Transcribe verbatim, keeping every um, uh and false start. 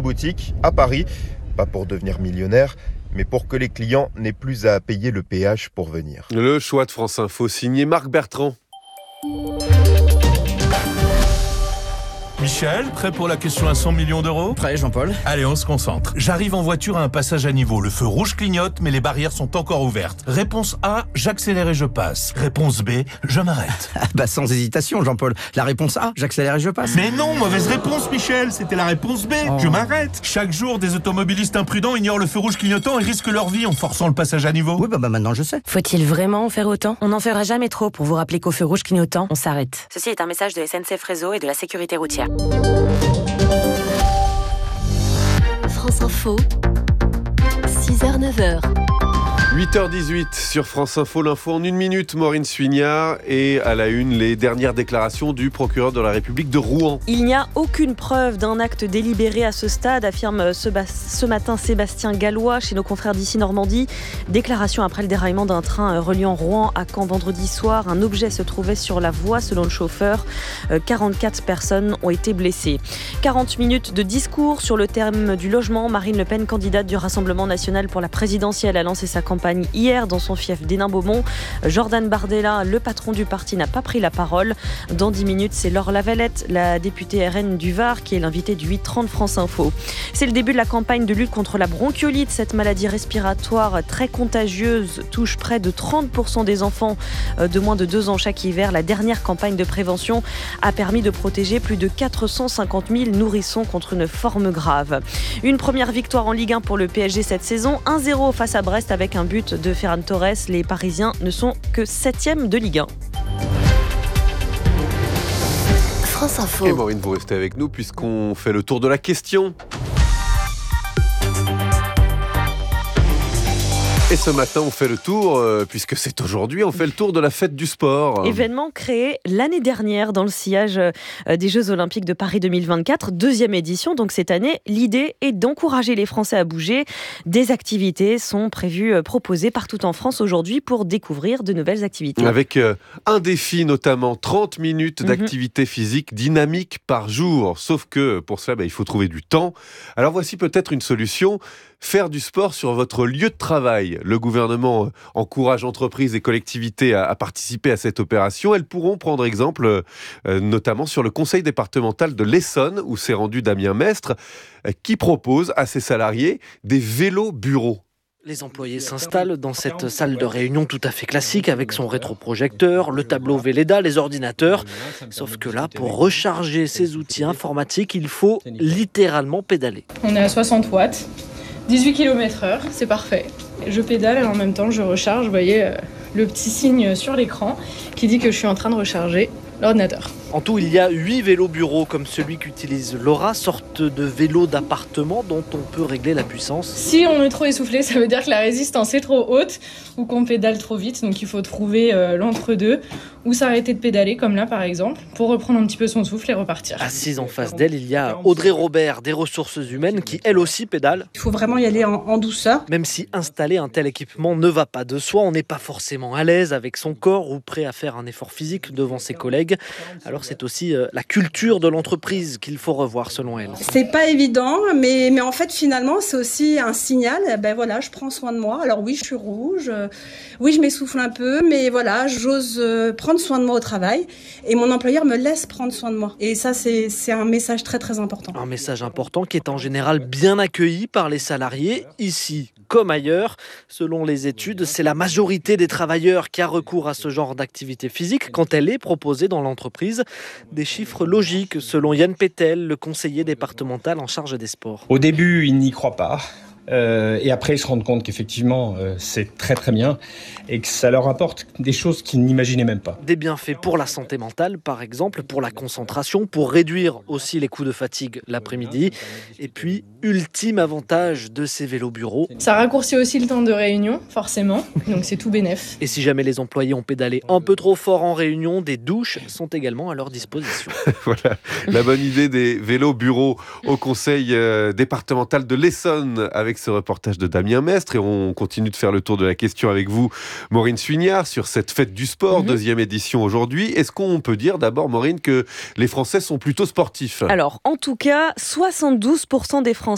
boutique à Paris, pas pour devenir millionnaire, mais pour que les clients n'aient plus à payer le péage pour venir. Le choix de France Info, signé Marc Bertrand. Michel, prêt pour la question à cent millions d'euros ? Prêt, Jean-Paul. Allez, on se concentre. J'arrive en voiture à un passage à niveau. Le feu rouge clignote, mais les barrières sont encore ouvertes. Réponse A, j'accélère et je passe. Réponse B, je m'arrête. Bah sans hésitation, Jean-Paul. La réponse A, j'accélère et je passe. Mais non, mauvaise réponse, Michel. C'était la réponse B, oh. je m'arrête. Chaque jour, des automobilistes imprudents ignorent le feu rouge clignotant et risquent leur vie en forçant le passage à niveau. Oui, bah, bah maintenant je sais. Faut-il vraiment en faire autant ? On n'en fera jamais trop pour vous rappeler qu'au feu rouge clignotant, on s'arrête. Ceci est un message de S N C F Réseau et de la sécurité routière. France Info, six heures neuf heures. huit heures dix-huit sur France Info, l'info en une minute, Maureen Suignard, et à la une, les dernières déclarations du procureur de la République de Rouen. Il n'y a aucune preuve d'un acte délibéré à ce stade, affirme ce, bas- ce matin Sébastien Gallois chez nos confrères d'ici Normandie. Déclaration après le déraillement d'un train reliant Rouen à Caen vendredi soir. Un objet se trouvait sur la voie selon le chauffeur. quarante-quatre personnes ont été blessées. quarante minutes de discours sur le thème du logement. Marine Le Pen, candidate du Rassemblement national pour la présidentielle, a lancé sa campagne hier dans son fief d'Hénin-Beaumont. Jordan Bardella, le patron du parti, n'a pas pris la parole. Dans dix minutes, c'est Laure Lavalette, la députée R N du Var, qui est l'invitée du huit trente France Info. C'est le début de la campagne de lutte contre la bronchiolite. Cette maladie respiratoire très contagieuse touche près de trente pour cent des enfants de moins de deux ans chaque hiver. La dernière campagne de prévention a permis de protéger plus de quatre cent cinquante mille nourrissons contre une forme grave. Une première victoire en Ligue un pour le P S G cette saison. un zéro face à Brest avec un but de Ferran Torres. Les Parisiens ne sont que septième de Ligue un. France Info. Et Maureen, vous restez avec nous puisqu'on fait le tour de la question. Et ce matin, on fait le tour, euh, puisque c'est aujourd'hui, on fait le tour de la fête du sport. Événement créé l'année dernière dans le sillage euh, des Jeux Olympiques de Paris deux mille vingt-quatre, deuxième édition. Donc cette année, l'idée est d'encourager les Français à bouger. Des activités sont prévues, euh, proposées partout en France aujourd'hui pour découvrir de nouvelles activités. Avec euh, un défi notamment, trente minutes d'activité physique dynamique par jour. Sauf que pour cela, bah, il faut trouver du temps. Alors voici peut-être une solution. Faire du sport sur votre lieu de travail. Le gouvernement encourage entreprises et collectivités à, à participer à cette opération. Elles pourront prendre exemple, euh, notamment sur le conseil départemental de l'Essonne, où s'est rendu Damien Mestre, euh, qui propose à ses salariés des vélos bureaux. Les employés s'installent dans cette salle de réunion tout à fait classique avec son rétroprojecteur, le tableau Velleda, les ordinateurs. Sauf que là, pour recharger ces outils informatiques, il faut littéralement pédaler. On est à soixante watts. dix-huit kilomètres heure, c'est parfait. Je pédale et en même temps je recharge, vous voyez euh, le petit signe sur l'écran qui dit que je suis en train de recharger l'ordinateur. En tout, il y a huit vélos bureaux comme celui qu'utilise Laura, sorte de vélo d'appartement dont on peut régler la puissance. Si on est trop essoufflé, ça veut dire que la résistance est trop haute ou qu'on pédale trop vite, donc il faut trouver euh, l'entre-deux ou s'arrêter de pédaler comme là par exemple pour reprendre un petit peu son souffle et repartir. Assise en face d'elle, il y a Audrey Robert des ressources humaines qui elle aussi pédale. Il faut vraiment y aller en, en douceur. Même si installer un tel équipement ne va pas de soi, on n'est pas forcément à l'aise avec son corps ou prêt à faire un effort physique devant ses collègues. Alors c'est aussi euh, la culture de l'entreprise qu'il faut revoir selon elle. C'est pas évident, mais, mais en fait finalement c'est aussi un signal. Ben voilà, je prends soin de moi. Alors oui, je suis rouge, euh, oui je m'essouffle un peu, mais voilà, j'ose euh, prendre soin de moi au travail et mon employeur me laisse prendre soin de moi. Et ça c'est, c'est un message très très important. Un message important qui est en général bien accueilli par les salariés, ici comme ailleurs. Selon les études, c'est la majorité des travailleurs qui a recours à ce genre d'activité physique quand elle est proposée dans l'entreprise. Des chiffres logiques selon Yann Pétel, le conseiller départemental en charge des sports. Au début, ils n'y croient pas. Euh, et après, ils se rendent compte qu'effectivement, euh, c'est très très bien et que ça leur apporte des choses qu'ils n'imaginaient même pas. Des bienfaits pour la santé mentale, par exemple, pour la concentration, pour réduire aussi les coups de fatigue l'après-midi. Et puis, ultime avantage de ces vélos bureaux. Ça raccourcit aussi le temps de réunion, forcément, donc c'est tout bénef. Et si jamais les employés ont pédalé un peu trop fort en réunion, des douches sont également à leur disposition. Voilà, la bonne idée des vélos bureaux au conseil euh, départemental de l'Essonne avec ce reportage de Damien Mestre. Et on continue de faire le tour de la question avec vous, Maureen Suignard, sur cette fête du sport, mm-hmm. deuxième édition aujourd'hui. Est-ce qu'on peut dire d'abord, Maureen, que les Français sont plutôt sportifs ? Alors, en tout cas, soixante-douze pour cent des Français